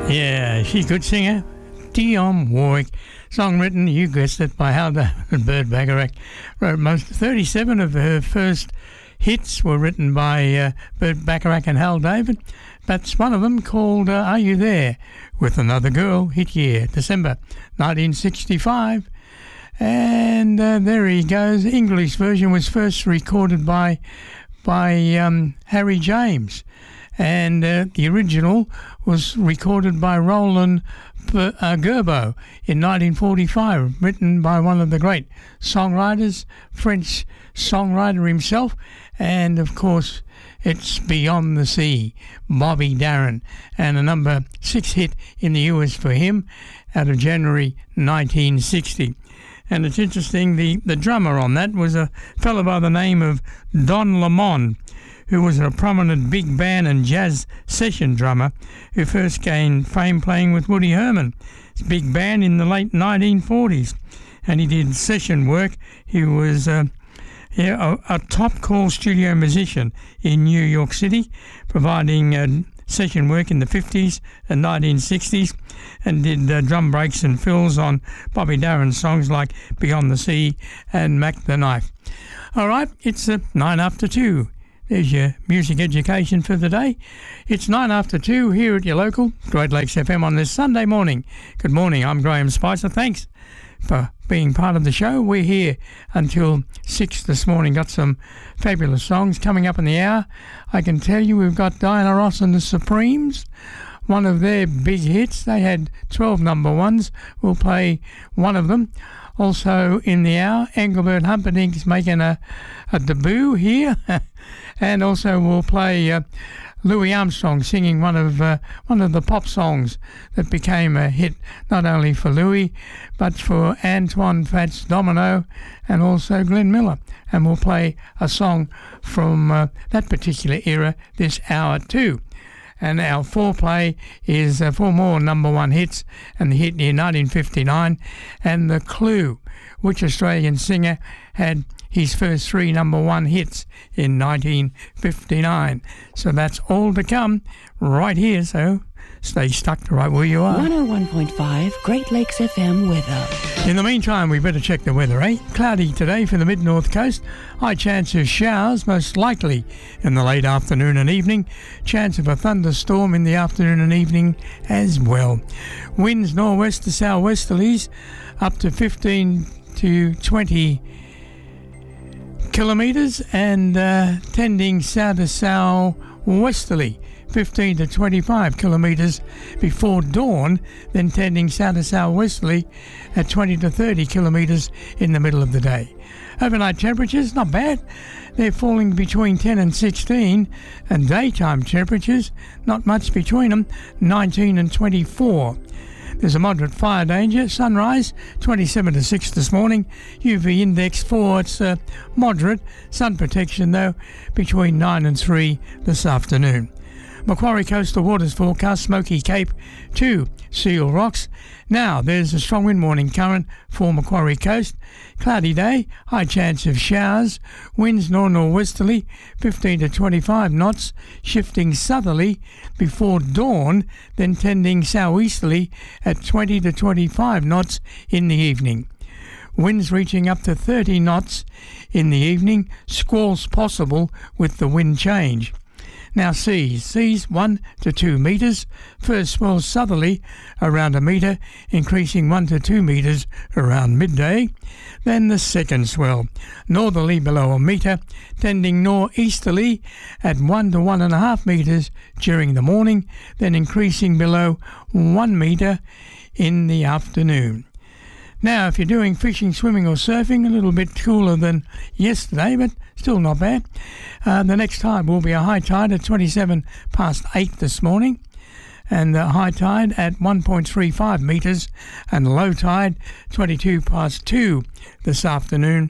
Yeah, she's a good singer. Dionne Warwick. Song written, you guessed it, by Hal David and Burt Bacharach. Wrote 37 of her first hits were written by Burt Bacharach and Hal David. That's one of them called Are You There? With Another Girl, hit year, December 1965. And there he goes. English version was first recorded by Harry James. And the original was recorded by Roland Gerbeau in 1945, written by one of the great songwriters, French songwriter himself, and of course it's Beyond the Sea, Bobby Darin, and a number 6 hit in the US for him out of January 1960. And it's interesting, the drummer on that was a fellow by the name of Don Lemon, who was a prominent big band and jazz session drummer who first gained fame playing with Woody Herman, his big band in the late 1940s. And he did session work. He was a top-call studio musician in New York City, providing session work in the 50s and 1960s, and did drum breaks and fills on Bobby Darin's songs like Beyond the Sea and Mac the Knife. All right, it's 9 after 2. There's your music education for the day. It's 9 after 2 here at your local Great Lakes FM on this Sunday morning. Good morning, I'm Graham Spicer. Thanks for being part of the show. We're here until 6 this morning. Got some fabulous songs coming up in the hour. I can tell you we've got Diana Ross and the Supremes, one of their big hits. They had 12 number ones. We'll play one of them. Also in the hour, Engelbert Humperdinck's making a debut here. And also we'll play Louis Armstrong singing one of the pop songs that became a hit, not only for Louis, but for Antoine Fats Domino and also Glenn Miller. And we'll play a song from that particular era this hour too. And our foreplay is 4 more number 1 hits, and the hit in 1959, and The Clue, which Australian singer had his first 3 number 1 hits in 1959. So that's all to come right here, so stay stuck right where you are. 101.5 Great Lakes FM weather. In the meantime, we better check the weather, eh? Cloudy today for the mid-north coast. High chance of showers, most likely in the late afternoon and evening. Chance of a thunderstorm in the afternoon and evening as well. Winds northwest to southwesterlies up to 15 to 20 kilometres and tending south to southwesterly. 15 to 25 kilometres before dawn, then tending south to southwesterly at 20 to 30 kilometres in the middle of the day. Overnight temperatures, not bad. They're falling between 10 and 16, and daytime temperatures, not much between them, 19 and 24. There's a moderate fire danger. Sunrise, 27 to 6 this morning. UV index 4, it's moderate. Sun protection, though, between 9 and 3 this afternoon. Macquarie Coastal Waters forecast, Smoky Cape to Seal Rocks. Now, there's a strong wind warning current for Macquarie Coast. Cloudy day, high chance of showers. Winds north-northwesterly, 15 to 25 knots, shifting southerly before dawn, then tending southeasterly at 20 to 25 knots in the evening. Winds reaching up to 30 knots in the evening. Squalls possible with the wind change. Now seas 1 to 2 metres, first swell southerly around a metre, increasing 1 to 2 metres around midday. Then the second swell, northerly below a metre, tending northeasterly at 1 to 1.5 metres during the morning, then increasing below 1 metre in the afternoon. Now, if you're doing fishing, swimming or surfing, a little bit cooler than yesterday, but still not bad. The next tide will be a high tide at 27 past 8 this morning, and the high tide at 1.35 metres, and low tide 22 past 2 this afternoon,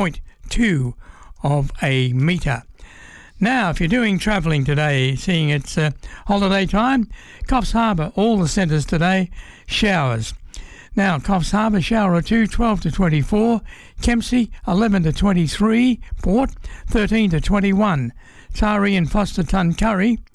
0.2 of a metre. Now, if you're doing travelling today, seeing it's holiday time, Coffs Harbour, all the centres today, showers. Now, Coffs Harbour, shower or two, 12 to 24. Kempsey, 11 to 23. Port, 13 to 21. Taree and Foster Tuncurry,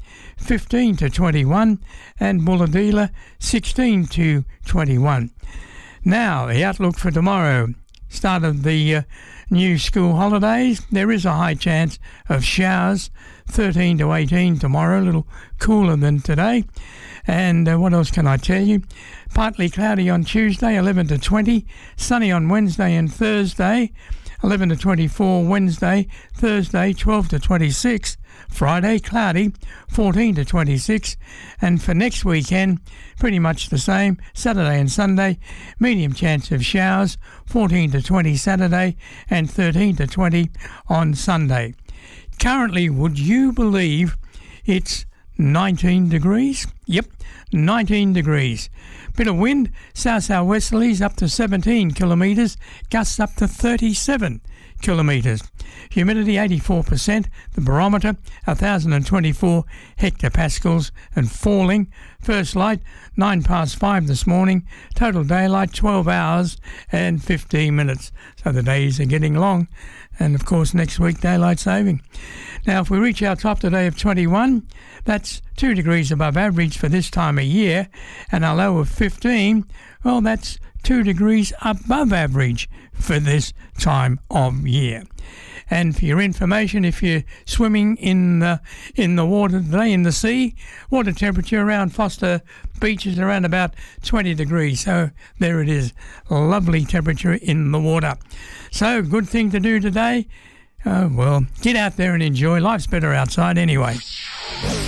15 to 21, and Bulahdelah 16 to 21. Now, the outlook for tomorrow. Start of the new school holidays. There is a high chance of showers, 13 to 18 tomorrow, a little cooler than today. And what else can I tell you? Partly cloudy on Tuesday, 11 to 20. Sunny on Wednesday and Thursday, 11 to 24 Wednesday. Thursday, 12 to 26. Friday, cloudy, 14 to 26. And for next weekend, pretty much the same. Saturday and Sunday, medium chance of showers, 14 to 20 Saturday and 13 to 20 on Sunday. Currently, would you believe it's 19 degrees? Yep, 19 degrees. Bit of wind, south-southwesterlies up to 17 kilometres, gusts up to 37 kilometres. Humidity 84%, the barometer 1,024 hectopascals and falling. First light 5:09 this morning. Total daylight 12 hours and 15 minutes. So the days are getting long. And of course next week daylight saving. Now if we reach our top today of 21, that's 2 degrees above average for this time of year, and our low of 15, well that's 2 degrees above average for this time of year. And for your information, if you're swimming in the water today, in the sea, water temperature around Foster Beach is around about 20 degrees. So there it is, lovely temperature in the water. So good thing to do today. Well, get out there and enjoy. Life's better outside anyway.